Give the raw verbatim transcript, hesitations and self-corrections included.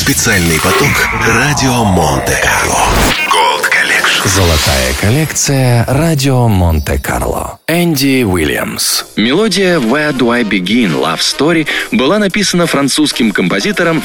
Специальный поток радио Монте-Карло. Gold Collection. Золотая коллекция радио Монте-Карло. Энди Уильямс. Мелодия «Where Do I Begin? Love Story» была написана французским композитором